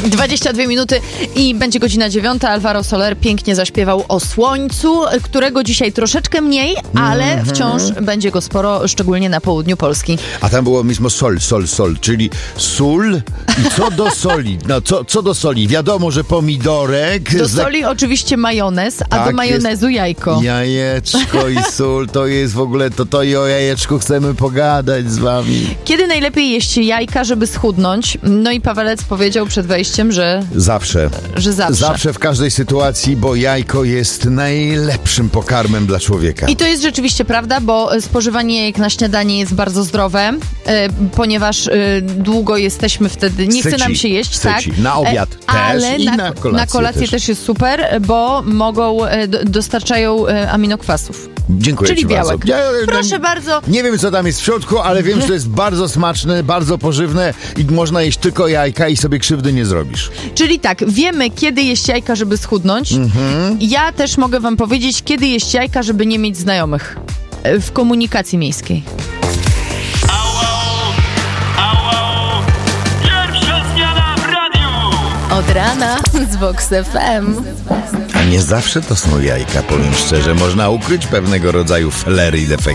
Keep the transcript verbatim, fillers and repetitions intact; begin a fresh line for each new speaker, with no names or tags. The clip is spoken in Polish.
dwadzieścia dwie minuty i będzie godzina dziewiąta. Alvaro Soler pięknie zaśpiewał o słońcu, którego dzisiaj troszeczkę mniej, ale mm-hmm. wciąż będzie go sporo, szczególnie na południu Polski.
A tam było mismo sol, sol, sol, czyli sól i co do soli? No, co, co do soli? Wiadomo, że pomidorek.
Do soli za... oczywiście majonez, a
tak,
do majonezu jajko.
Jajeczko i sól, to jest w ogóle, to, to i o jajeczku chcemy pogadać z wami.
Kiedy najlepiej jeść jajka, żeby schudnąć? No i Pawelec powiedział przed wejściem, że...
Zawsze.
Że zawsze.
Zawsze w każdej sytuacji, bo jajko jest najlepszym pokarmem dla człowieka.
I to jest rzeczywiście prawda, bo spożywanie jajek na śniadanie jest bardzo zdrowe, e, ponieważ e, długo jesteśmy wtedy, nie chce nam się jeść.
Syci.
Tak?
Na obiad
e,
też
ale
i
na,
na kolację,
na kolację też. też jest super, bo mogą, e, dostarczają e, aminokwasów.
Dziękuję
Czyli
ci
białek.
bardzo. Ja,
Proszę
ja,
bardzo.
Nie wiem, co tam jest w środku, ale wiem, że to jest bardzo smaczne, bardzo pożywne i można jeść tylko jajka i sobie krzywdy nie zrobisz.
Czyli tak, wiemy, kiedy jeść jajka, żeby schudnąć. Mhm. Ja też mogę wam powiedzieć, kiedy jeść jajka, żeby nie mieć znajomych w komunikacji miejskiej. Od rana z Vox F M.
A nie zawsze to są jajka, powiem szczerze. Można ukryć pewnego rodzaju flery i defekty.